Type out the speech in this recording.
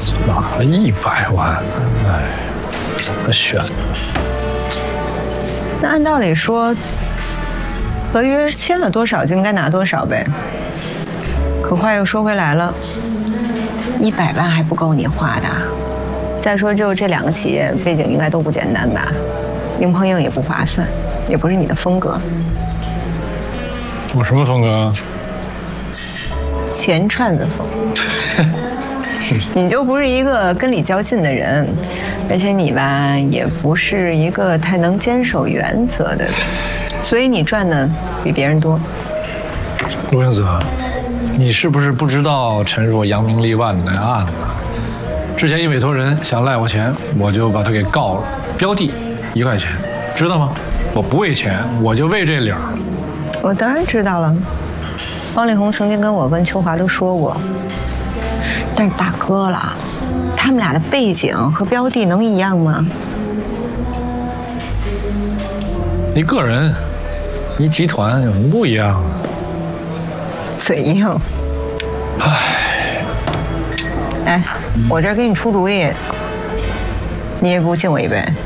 拿了100万，哎，怎么选？ 那按道理说，合约签了多少就应该拿多少呗。可话又说回来了，100万还不够你花的。再说，就这2个企业背景应该都不简单吧？硬碰硬也不划算，也不是你的风格。 我什么风格啊？ 钱串子风。你就不是一个跟理较劲的人，而且你吧也不是一个太能坚守原则的人，所以你赚的比别人多。 陆云泽，你是不是不知道陈若扬名立万的案子？之前一委托人想赖我钱，我就把他给告了，标的1块钱，知道吗？我不为钱，我就为这理儿。 我当然知道了，方力宏曾经跟我跟秋华都说过。但是大哥了，他们俩的背景和标的能一样吗？ 你个人，你集团有什么不一样啊？ 嘴硬。哎，我这儿给你出主意，你也给我敬我一杯。